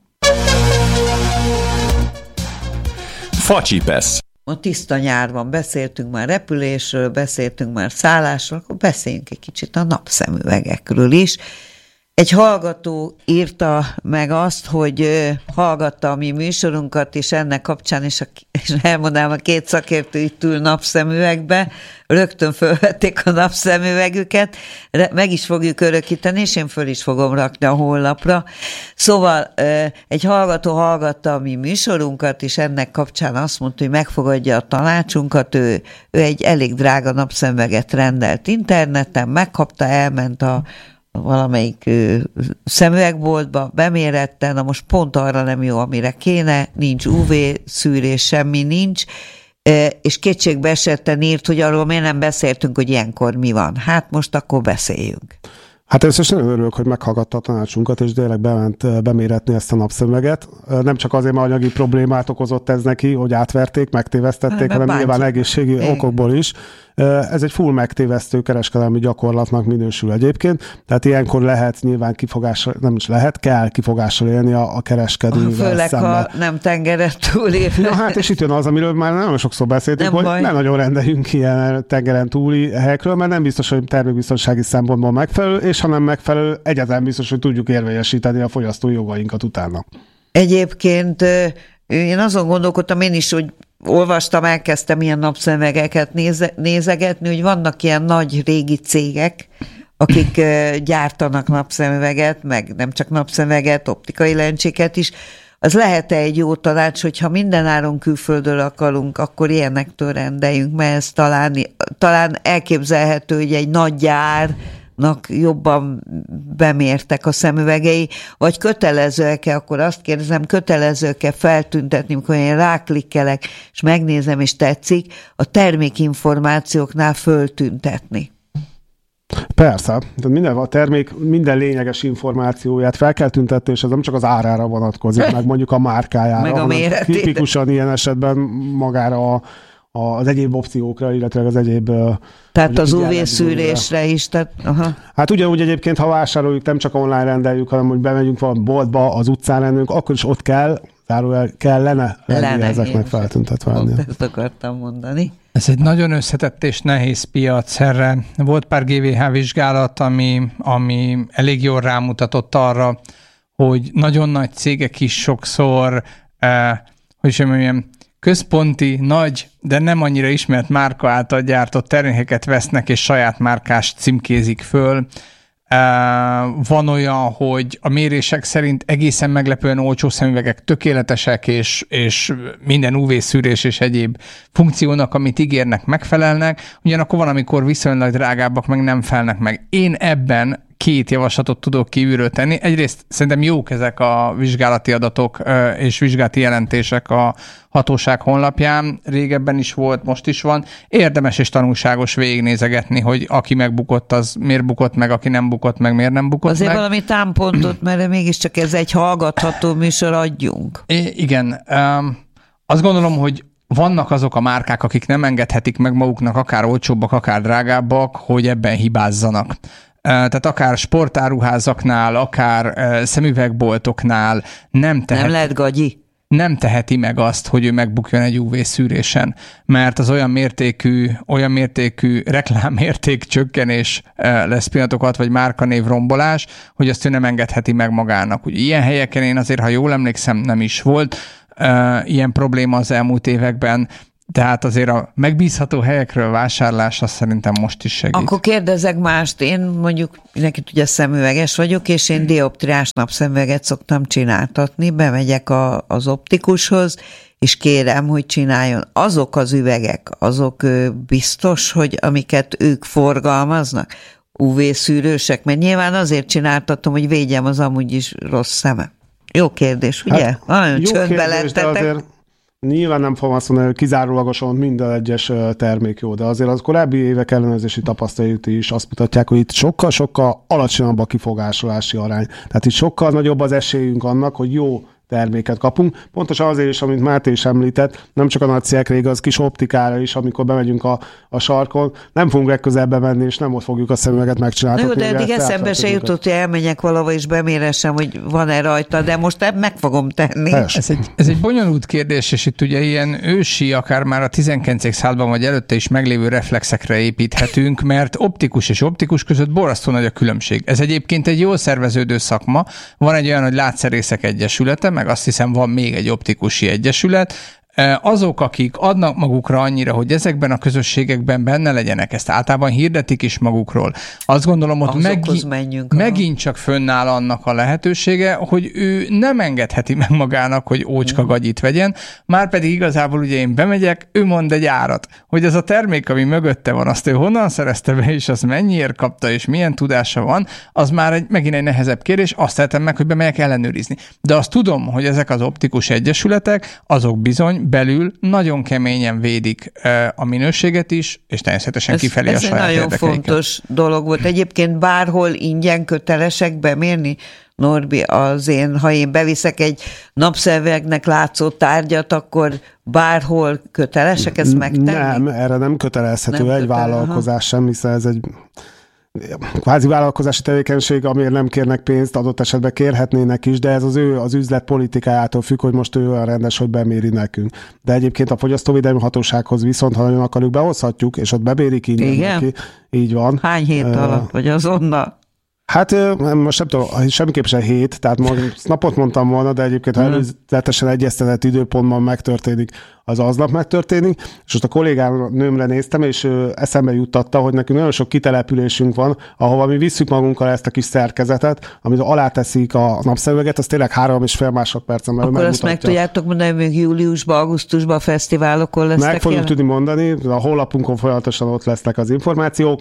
Facsipesz. A tiszta nyár van, beszéltünk már repülésről, beszéltünk már szállásról, akkor beszéljünk egy kicsit a napszemüvegekről is. Egy hallgató írta meg azt, hogy hallgatta a mi műsorunkat, és ennek kapcsán, és, a, és elmondanám, a két szakértő itt ül napszemüvegbe, rögtön fölvették a napszemüvegüket, meg is fogjuk örökíteni, és én föl is fogom rakni a honlapra. Szóval egy hallgató hallgatta a mi műsorunkat, és ennek kapcsán azt mondta, hogy megfogadja a tanácsunkat, ő, ő egy elég drága napszemüveget rendelt interneten, megkapta, elment a valamelyik ö, szemüvegboltba, bemérette, na most pont arra nem jó, amire kéne, nincs ú vé szűrés, semmi nincs, ö, és kétségbe esetten írt, hogy arról miért nem beszéltünk, hogy ilyenkor mi van. Hát most akkor beszéljünk. Hát először is nagyon örülök, hogy meghallgatta a tanácsunkat, és tényleg bement beméretni ezt a napszemüveget. Nem csak azért, mert anyagi problémát okozott ez neki, hogy átverték, megtévesztették, hanem bántjuk. Nyilván egészségi Én. okokból is. Ez egy full megtévesztő kereskedelmi gyakorlatnak minősül egyébként, tehát ilyenkor lehet nyilván kifogással, nem is lehet, kell kifogással élni a, a kereskedővel Főleg, szemben. Ha nem tengeren túli. Na hát, és itt jön az, amiről már nagyon sokszor beszéltünk, nem hogy baj. Ne nagyon rendeljünk ilyen tengeren túli helyekről, mert nem biztos, hogy termékbiztonsági szempontból megfelelő, és ha nem megfelelő, egyáltalán biztos, hogy tudjuk érvényesíteni a fogyasztói jogainkat utána. Egyébként én azon gondolkodtam én is, hogy olvastam, elkezdtem ilyen napszemüvegeket néze, nézegetni, hogy vannak ilyen nagy régi cégek, akik gyártanak napszemüveget, meg nem csak napszemüveget, optikai lencséket is. Az lehet-e egy jó tanács, hogyha mindenáron külföldről akarunk, akkor ilyenektől rendeljünk, mert ez talán, talán elképzelhető, hogy egy nagy gyár jobban bemértek a szemüvegei, vagy kötelezőek-e, akkor azt kérdezem, kötelezőek-e feltüntetni, amikor én ráklikkelek, és megnézem, és tetszik, a termékinformációknál föltüntetni. Persze, tehát minden, a termék minden lényeges információját fel kell tüntetni, és ez nem csak az árára vonatkozik, meg mondjuk a márkájára, meg a méretére. Tipikusan ilyen esetben magára a az egyéb opciókra, illetve az egyéb... Tehát az ú vé szűrésre is. Tehát, aha. Hát ugyanúgy egyébként, ha vásároljuk, nem csak online rendeljük, hanem hogy bemegyünk valami boltba, az utcán lennünk, akkor is ott kell, zárójel kellene lenni ezeknek feltüntetve. Ezt akartam mondani. Ez egy nagyon összetett és nehéz piac erre. Volt pár gé vé há vizsgálat, ami, ami elég jól rámutatott arra, hogy nagyon nagy cégek is sokszor, eh, hogy sem mondjam, központi, nagy, de nem annyira ismert márka által gyártott termékeket vesznek, és saját márkás címkézik föl. Van olyan, hogy a mérések szerint egészen meglepően olcsó szemüvegek tökéletesek, és, és minden ú vé-szűrés és egyéb funkciónak, amit ígérnek, megfelelnek. Ugyanakkor van, amikor viszonylag drágábbak, meg nem felnek meg. Én ebben két javaslatot tudok kívülről tenni. Egyrészt szerintem jók ezek a vizsgálati adatok és vizsgálati jelentések a hatóság honlapján. Régebben is volt, most is van. Érdemes és tanulságos végignézegetni, hogy aki megbukott, az miért bukott meg, aki nem bukott meg, miért nem bukott Azért meg. Azért valami támpontot, mert mégiscsak ez egy hallgatható műsor, adjunk. I- igen. Um, azt gondolom, hogy vannak azok a márkák, akik nem engedhetik meg maguknak, akár olcsóbbak, akár drágábbak, hogy ebben hibázzanak. Tehát akár sportáruházaknál, akár szemüvegboltoknál nem teheti, nem lehet gagyi. Nem teheti meg azt, hogy ő megbukjon egy ú vé-szűrésen, mert az olyan mértékű, olyan mértékű reklámérték csökkenés lesz pillanatokat, vagy márkanév rombolás, hogy azt ő nem engedheti meg magának. Ugye ilyen helyeken én azért, ha jól emlékszem, nem is volt ilyen probléma az elmúlt években, tehát azért a megbízható helyekről vásárlás, azt szerintem most is segít. Akkor kérdezek mást. Én mondjuk, neked ugye szemüveges vagyok, és én dioptriás napszemüveget szoktam csináltatni. Bemegyek a, az optikushoz, és kérem, hogy csináljon. Azok az üvegek, azok biztos, hogy amiket ők forgalmaznak, ú vé-szűrősek, mert nyilván azért csináltatom, hogy védjem az amúgy is rossz szeme. Jó kérdés, ugye? Hát, nagyon csöndbe lettetek. Nyilván nem fogom azt mondani, hogy kizárólagosan minden egyes termék jó, de azért az korábbi évek ellenőrzési tapasztalatai is azt mutatják, hogy itt sokkal-sokkal alacsonyabb a kifogásolási arány. Tehát itt sokkal nagyobb az esélyünk annak, hogy jó terméket kapunk. Pontosan azért is, amit Máté is említett, nem csak a nagy cégekre igaz, kis optikára is, amikor bemegyünk a, a sarkon, nem fogunk legközelebb menni, és nem ott fogjuk a szemüveget megcsinálni. Jó, de eddig eszembe se jutott, hogy elmenjek valahova, és beméressem, hogy van-e rajta, de most meg fogom tenni. Ez egy, ez egy bonyolult kérdés, és itt ugye ilyen ősi, akár már a tizenkilencedik században vagy előtte is meglévő reflexekre építhetünk, mert optikus és optikus között borzasztó nagy a különbség. Ez egyébként egy jól szerveződő szakma. Van egy olyan, hogy Látszerészek Egyesülete, meg azt hiszem van még egy optikusi egyesület. Azok, akik adnak magukra annyira, hogy ezekben a közösségekben benne legyenek, ezt általában hirdetik is magukról. Azt gondolom, ott megint, megint csak fönnáll annak a lehetősége, hogy ő nem engedheti meg magának, hogy ócska gagyit vegyen, márpedig igazából ugye én bemegyek, ő mond egy árat, hogy ez a termék, ami mögötte van, azt ő honnan szerezte be, és azt mennyiért kapta, és milyen tudása van, az már egy, megint egy nehezebb kérdés, azt tehetem meg, hogy bemegyek ellenőrizni. De azt tudom, hogy ezek az optikus egyesületek, azok bizony belül nagyon keményen védik a minőséget is, és természetesen kifelé a saját érdekeiket. Ez egy nagyon fontos dolog volt. Egyébként bárhol ingyen kötelesek bemérni? Norbi, az én, ha én beviszek egy napszemüvegnek látszó tárgyat, akkor bárhol kötelesek ezt megtenni? Nem, erre nem kötelezhető nem egy kötele, vállalkozás sem, hiszen ez egy kvázi vállalkozási tevékenység, amiért nem kérnek pénzt, adott esetben kérhetnének is, de ez az ő az üzlet politikájától függ, hogy most ő olyan rendes, hogy beméri nekünk. De egyébként a Fogyasztóvédelmi Hatósághoz viszont, ha nagyon akarjuk, behozhatjuk, és ott bemérik ingyen neki. Így van. Hány hét uh, alatt, vagy azonnal? Hát most nem tudom, semmiképp sem hét, tehát most napot mondtam volna, de egyébként ha előzetesen egyeztetett időpontban megtörténik, az aznap megtörténik, és most a kollégám nőmre néztem, és eszembe juttatta, hogy nekünk nagyon sok kitelepülésünk van, ahova mi visszük magunkkal ezt a kis szerkezetet, amit aláteszik a napszemüveget, az tényleg három és fél másodpercen belül megmutatja. Akkor azt meg tudjátok mondani, hogy még júliusban, augusztusban a fesztiválokon lesznek? Meg fogjuk tudni mondani, a honlapunkon folyamatosan ott lesznek az információk,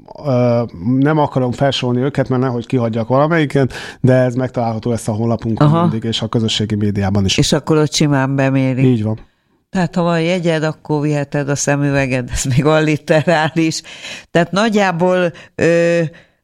nem akarom felsorolni őket, mert nehogy kihagyjak valamelyiket, de ez megtalálható lesz a honlapunkon Aha. mindig, és a közösségi médiában is. És akkor ott simán beméri. Így van. Tehát ha van jegyed, akkor viheted a szemüveged, ez még alliterális. Tehát nagyjából ö,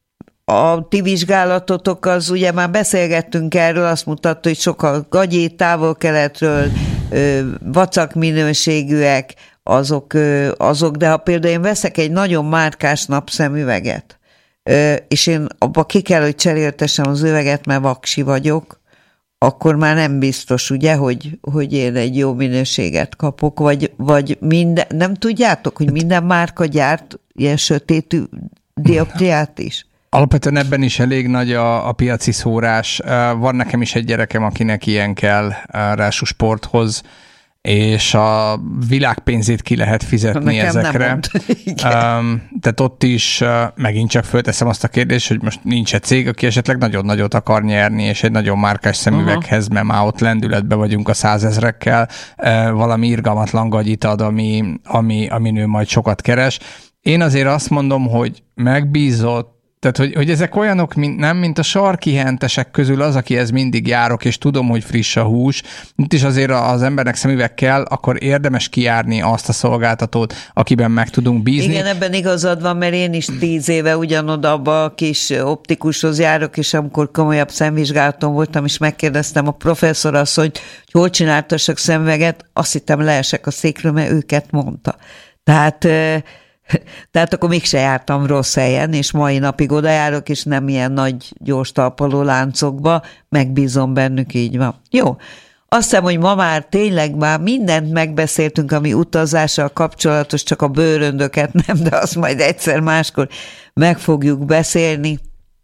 a ti vizsgálatotok az, ugye már beszélgettünk erről, azt mutatta, hogy sokkal gagyi, távol-keletről, ö, vacak minőségűek, azok, ö, azok, de ha például én veszek egy nagyon márkás napszemüveget, ö, és én abba ki kell, hogy cseréltessem az üveget, mert vaksi vagyok, akkor már nem biztos, ugye, hogy, hogy én egy jó minőséget kapok, vagy, vagy minden, nem tudjátok, hogy minden márka gyárt ilyen sötétű dioptriát is? Alapvetően ebben is elég nagy a, a piaci szórás. Van nekem is egy gyerekem, akinek ilyen kell rású sporthoz, és a világ pénzét ki lehet fizetni Nekem ezekre. Um, tehát ott is uh, megint csak fölteszem azt a kérdést, hogy most nincs-e cég, aki esetleg nagyon nagyot akar nyerni, és egy nagyon márkás szemüveghez, uh-huh. mert már ott lendületben vagyunk a százezrekkel, uh, valami irgalmatlan gagyit ad, ami, ami, ami nő majd sokat keres. Én azért azt mondom, hogy megbízott, tehát, hogy, hogy ezek olyanok, mint, nem, mint a sarki hentesek közül az, akihez mindig járok, és tudom, hogy friss a hús. Itt is azért az embernek szemüveg kell, akkor érdemes kijárni azt a szolgáltatót, akiben meg tudunk bízni. Igen, ebben igazad van, mert én is tíz éve ugyanoda abba a kis optikushoz járok, és amikor komolyabb szemvizsgálaton voltam, és megkérdeztem a professzorasszonyt, hogy hol csináltassak szemüveget, azt hittem leesek a székről, mert őket mondta. Tehát... Tehát akkor mégse jártam rossz helyen, és mai napig oda járok, és nem ilyen nagy gyors talpaló láncokba, megbízom bennük, így van. Jó. Azt hiszem, hogy ma már tényleg már mindent megbeszéltünk, ami utazással kapcsolatos, csak a bőröndöket nem, de azt majd egyszer máskor meg fogjuk beszélni.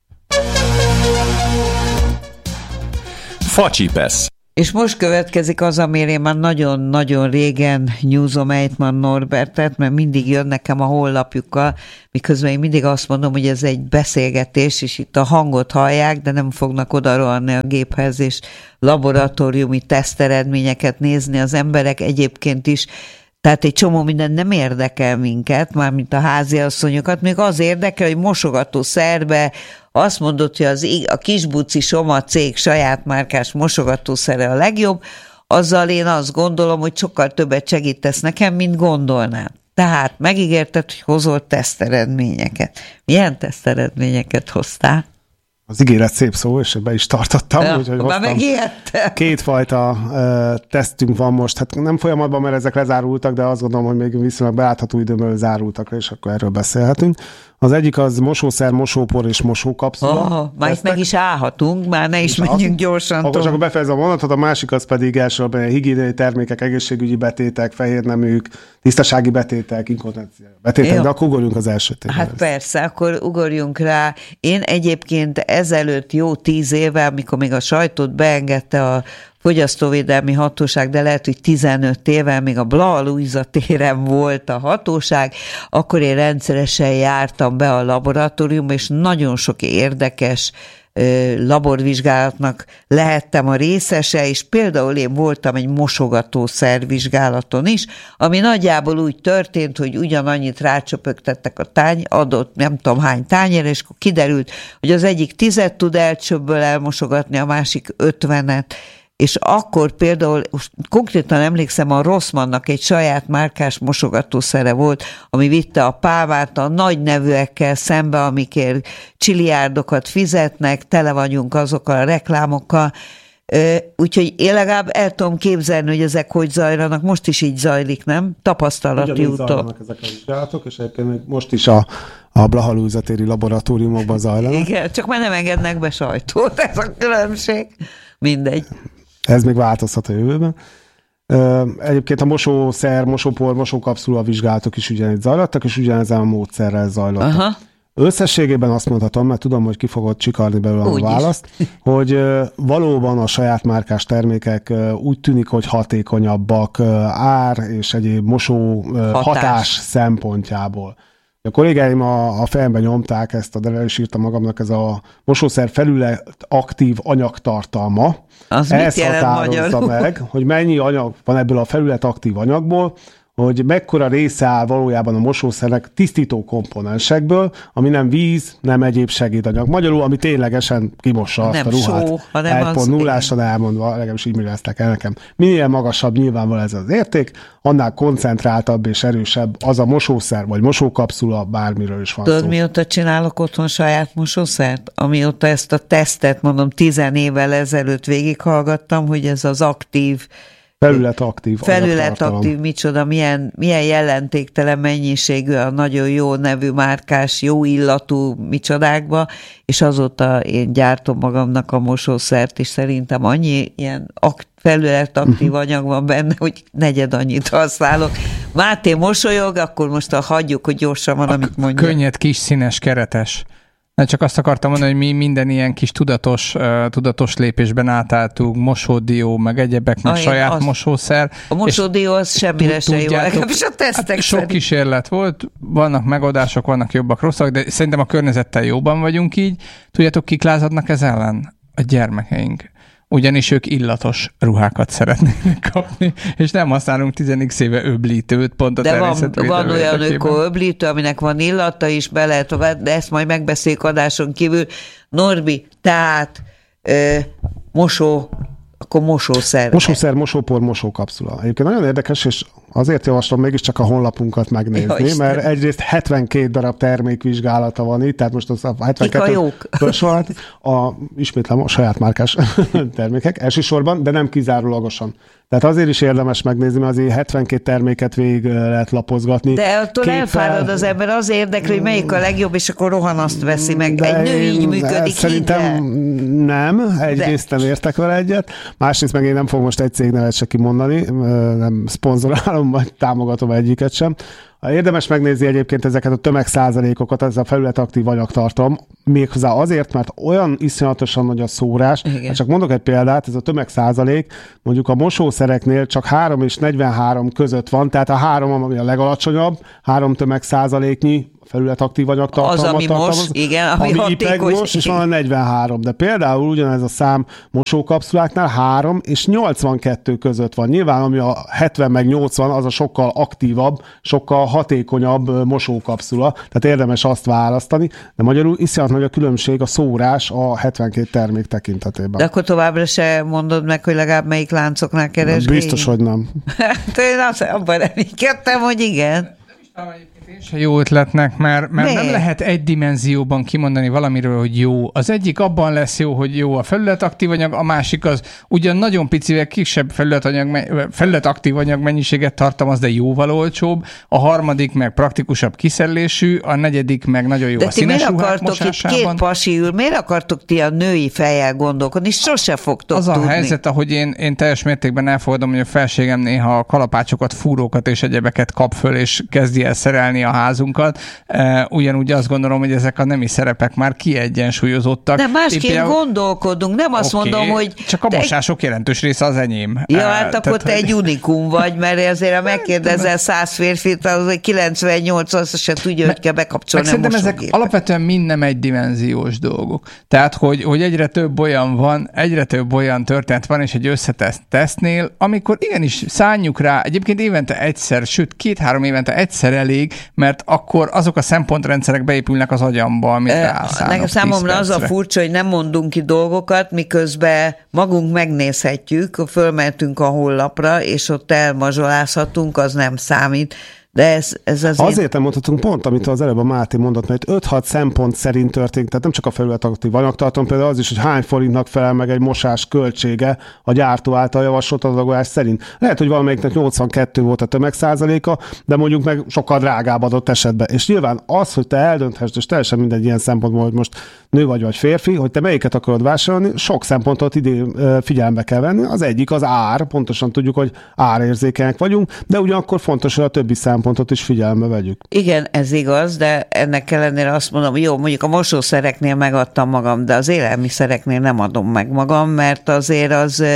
Facsipesz. És most következik az, amire én már nagyon-nagyon régen nyúzom Ejtman Norbertet, mert mindig jön nekem a honlapjukkal, miközben én mindig azt mondom, hogy ez egy beszélgetés, és itt a hangot hallják, de nem fognak oda rohanni a géphez, és laboratóriumi teszteredményeket nézni az emberek egyébként is. Tehát egy csomó minden nem érdekel minket, mármint a háziasszonyokat, még az érdekel, hogy mosogató szerbe azt mondott, hogy az, a Kisbuci Soma cég saját márkás mosogatószere a legjobb, azzal én azt gondolom, hogy sokkal többet segítesz nekem, mint gondolnám. Tehát megígérted, hogy hozol teszteredményeket. Milyen teszteredményeket hoztál? Az ígéret szép szó, és be is tartottam. Ja, úgyhogy már megijedtem. Kétfajta uh, tesztünk van most. Hát nem folyamatban, mert ezek lezárultak, de azt gondolom, hogy még viszonylag belátható időben zárultak, és akkor erről beszélhetünk. Az egyik az mosószer, mosópor és mosókapszula. Oh, már itt meg is állhatunk, már ne is menjünk gyorsan. Akkor csak befejezem a mondatot, a másik az pedig elsősorban higiéniai termékek, egészségügyi betétek, fehérneműk, tisztasági betétek, inkontinencia betétek, de akkor ugorjunk az első témára. Hát persze, akkor ugorjunk rá. Én egyébként ezelőtt jó tíz éve, amikor még a sajtót beengedte a Fogyasztóvédelmi Hatóság, de lehet, hogy tizenöt éve, még a Blaha Lujza téren volt a hatóság, akkor én rendszeresen jártam be a laboratóriumba, és nagyon sok érdekes laborvizsgálatnak lehettem a részese, és például én voltam egy mosogatószervizsgálaton is, ami nagyjából úgy történt, hogy ugyanannyit rácsöpögtettek a tány, adott nem tudom hány tányér, és akkor kiderült, hogy az egyik tizet tud elcsöbből elmosogatni, a másik ötvenet, és akkor például, konkrétan emlékszem, a Rossmannnak egy saját márkás mosogatószere volt, ami vitte a pávát a nagy nevűekkel szembe, amikért csiliárdokat fizetnek, tele vagyunk azokkal a reklámokkal, úgyhogy én legalább el tudom képzelni, hogy ezek hogy zajlanak, most is így zajlik, nem? Tapasztalati úton. Zajlanak ezek a vizsgálatok, és egyébként most is a, a Blaha Lujza téri laboratóriumokban zajlanak. Igen, csak már nem engednek be sajtót, ez a különbség. Mindegy. Ez még változhat a jövőben. Egyébként a mosószer, mosópor, mosókapszula vizsgálatok is ugyanígy zajlottak, és ugyanezen a módszerrel zajlottak. Aha. Összességében azt mondhatom, mert tudom, hogy ki fogod csikarni belőle a választ, hogy valóban a saját márkás termékek úgy tűnik, hogy hatékonyabbak ár és egyéb mosó hatás, hatás szempontjából. A kollégáim a, a fejemben nyomták ezt, de el is írtam magamnak, ez a mosószer felület aktív anyagtartalma. Az ez határozza meg, hogy mennyi anyag van ebből a felület aktív anyagból, hogy mekkora része áll valójában a mosószernek tisztító komponensekből, ami nem víz, nem egyéb segédanyag. Magyarul, ami ténylegesen kimossa azt nem a ruhát. Só, hanem egy pont nullásan elmondva, legalábbis így méreztek el nekem. Minél magasabb nyilvánvaló ez az érték, annál koncentráltabb és erősebb az a mosószer, vagy mosókapszula, bármiről is van Tudod, szó. mióta csinálok otthon saját mosószert? Amióta ezt a tesztet, mondom, tizen évvel ezelőtt végighallgattam, hogy ez az aktív Felület aktív. Felület aktív, micsoda, milyen, milyen jelentéktelen mennyiségű a nagyon jó nevű márkás, jó illatú micsodákba, és azóta én gyártom magamnak a mosószert, és szerintem annyi ilyen akt, felület aktív anyag van benne, hogy negyed annyit használok. Máté mosolyog, akkor most a hagyjuk, hogy gyorsan van, amit mondja. Könnyed, kis, színes, keretes. Na, csak azt akartam mondani, hogy mi minden ilyen kis tudatos, uh, tudatos lépésben átálltunk, mosódió, meg egyebek, meg ah, saját az, mosószer. A mosódió az semmire se jó, legalábbis a tesztek hát sok kísérlet volt, vannak megoldások, vannak jobbak, rosszak, de szerintem a környezettel jóban vagyunk így. Tudjátok, kik lázadnak ez ellen? A gyermekeink. Ugyanis ők illatos ruhákat szeretnének kapni, és nem használunk tíz éve öblítőt, pont a de van, van olyan öko-öblítő, aminek van illata is, be lehet, de ezt majd megbeszéljük adáson kívül. Norbi, tehát ö, mosó, akkor mosószer. Mosószer, mosópor, mosókapszula. Egyébként nagyon érdekes, és azért javaslom mégiscsak a honlapunkat megnézni, ja, mert egyrészt hetvenkét darab termékvizsgálata van itt, tehát most az a hetvenkettő sorát, a, ismétlem a saját márkás termékek elsősorban, de nem kizárólagosan. Tehát azért is érdemes megnézni, mert azért hetvenkét terméket végig lehet lapozgatni. De attól Képpel... elfárad az ember, az érdekli, hogy melyik a legjobb, és akkor rohan azt veszi meg. De egy nő így működik. Szerintem nem, egyrészt nem értek vele egyet, másrészt meg én nem fogom most egy cégnevet se kimondani, nem szponzorálom, vagy támogatom egyiket sem. Érdemes megnézni egyébként ezeket a tömegszázalékokat, ez a felületaktív anyagtartalom, méghozzá azért, mert olyan iszonyatosan nagy a szórás. Hát csak mondok egy példát, ez a tömegszázalék mondjuk a mosószereknél csak három és negyvenhárom között van, tehát a három, ami a legalacsonyabb, három tömegszázaléknyi felületaktív anyagtartalmat az, ami tartalmaz, most, igen, ami, ami ipegmos, és van a negyvenhárom. De például ugyanez a szám mosókapszuláknál három és nyolcvankettő között van. Nyilván, ami a hetven meg nyolcvan, az a sokkal aktívabb, sokkal hatékonyabb mosókapszula, tehát érdemes azt választani, de magyarul iszonyat nagy a különbség a szórás a hetvenkét termék tekintetében. De akkor továbbra se mondod meg, hogy legalább melyik láncoknál keresgélj? Biztos, hogy nem. Én azt abban reménykedtem, hogy igen. Én se jó ötletnek, mert, mert nem lehet egy dimenzióban kimondani valamiről, hogy jó. Az egyik abban lesz jó, hogy jó a felületaktív anyag, a másik az ugyan nagyon picivel kisebb felületanyag, felületaktív anyag mennyiséget tartalmaz, de jóval olcsóbb, a harmadik meg praktikusabb kiszellésű, a negyedik meg nagyon jó de a színes ruhák mosásában. Itt két pasi ül, miért akartok ti a női fejjel gondolkodni? Sose fogtok az tudni. Az a helyzet, ahogy én, én teljes mértékben elfogadom, hogy a felségem néha a kalapácsokat, fúrókat és egyebeket kap föl, és kezdi el szerelni a házunkat. Ugyanúgy azt gondolom, hogy ezek a nemi szerepek már kiegyensúlyozottak. De másképp Épp, gondolkodunk, nem azt okay, mondom, hogy... Csak a te... mosások jelentős része az enyém. Ja, hát Tehát, akkor te egy unikum vagy, mert azért, ha megkérdezel száz férfit, az kilencvennyolc, azt se tudja, hogy kell bekapcsolni a mosógépet. Ezek alapvetően mind nem egydimenziós dolgok. Tehát, hogy, hogy egyre több olyan van, egyre több olyan történet van, és egy összetett tesztnél, amikor igenis szánjuk rá, egyébként évente egyszer, sőt, két-három évente egyszer elég, mert akkor azok a szempontrendszerek beépülnek az agyamba, amit rászánok. Nekem számomra az a furcsa, hogy nem mondunk ki dolgokat, miközben magunk megnézhetjük, fölmentünk a honlapra, és ott elmazsolázhatunk, az nem számít. De ez, ez azért... Azért nem mondhatunk pont, amit az előbb a Máté mondott, mert öt-hat szempont szerint történik, tehát nem csak a felületaktív anyagtartalom, például az is, hogy hány forintnak felel meg egy mosás költsége a gyártó által javasolt adagolás szerint. Lehet, hogy valamelyiknek nyolcvankettő volt a tömegszázaléka, de mondjuk meg sokkal drágább adott esetben. És nyilván az, hogy te eldönthessd, és teljesen mindegy ilyen szempontból, hogy most nő vagy vagy férfi, hogy te melyiket akarod vásárolni, sok szempontot idén figyelembe kell venni. Az egyik az ár, pontosan tudjuk, hogy árérzékenyek vagyunk, de ugyanakkor fontos, hogy a többi szempont pontot is figyelembe vegyük. Igen, ez igaz, de ennek ellenére azt mondom, jó, mondjuk a mosószereknél megadtam magam, de az élelmiszereknél nem adom meg magam, mert azért az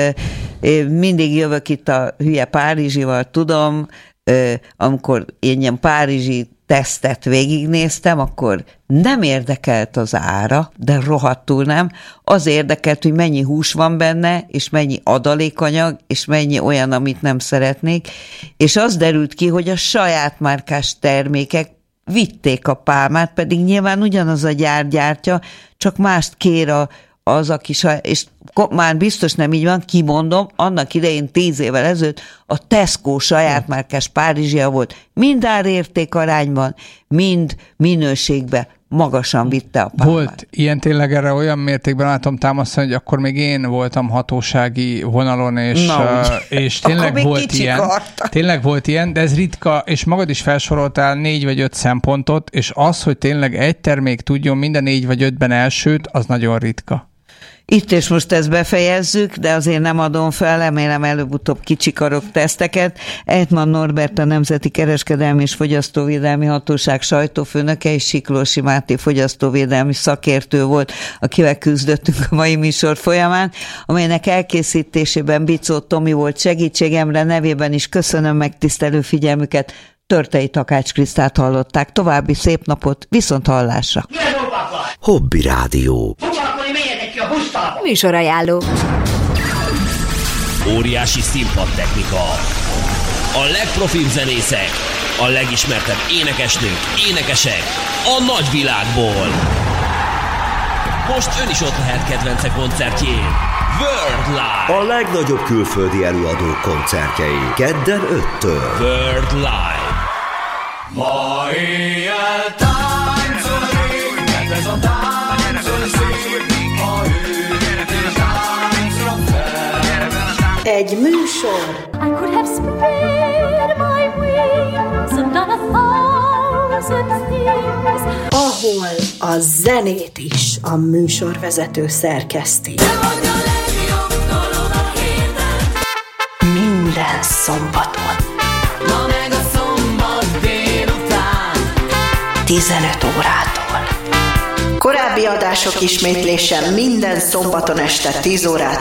mindig jövök itt a hülye Párizsival, tudom, amikor én ilyen párizsi tesztet végignéztem, akkor nem érdekelt az ára, de rohadtul nem. Az érdekelt, hogy mennyi hús van benne, és mennyi adalékanyag, és mennyi olyan, amit nem szeretnék. És az derült ki, hogy a saját márkás termékek vitték a pálmát, pedig nyilván ugyanaz a gyár gyártja, csak mást kér a az, aki saj, és már biztos nem így van, kimondom, annak idején tíz évvel ezelőtt a Tesco saját márkás Párizsia volt, mind árérték arányban, mind minőségben magasan vitte a pálmát. Volt ilyen tényleg, erre olyan mértékben látom támasztani, hogy akkor még én voltam hatósági vonalon, és, no, uh, és tényleg volt ilyen. Karta. Tényleg volt ilyen, de ez ritka, és magad is felsoroltál négy vagy öt szempontot, és az, hogy tényleg egy termék tudjon minden négy vagy ötben elsőt, az nagyon ritka. Itt és most ezt befejezzük, de azért nem adom fel, remélem előbb-utóbb kicsikarok teszteket. Ejtman Norbert, a Nemzeti Kereskedelmi és Fogyasztóvédelmi Hatóság sajtófőnöke, és Siklósi Máté fogyasztóvédelmi szakértő volt, akivel küzdöttünk a mai műsor folyamán, amelynek elkészítésében Bicó Tomi volt segítségemre, nevében is köszönöm megtisztelő figyelmüket. Törtei Takács Krisztát hallották. További szép napot, viszont hallásra. Hobby Rádió. Műsorajánló. Óriási színpadtechnika. A legprofibb zenészek, a legismertebb énekesnők, énekesek a nagyvilágból. Most ön is ott lehet kedvence koncertjén. World Live. A legnagyobb külföldi előadók koncertjei. Kedden öttől. World Live. Ma éjjel táncolni, mert ez a táncol szép, ha őt és táncra fel. Egy műsor. I could have spread my wings and done a thousand things. Ahol a zenét is a műsorvezető szerkeszti. Minden szombaton. Ma meg a szombat délután tizenöt órától. Korábbi adások ismétlése minden szombaton este tíz órától.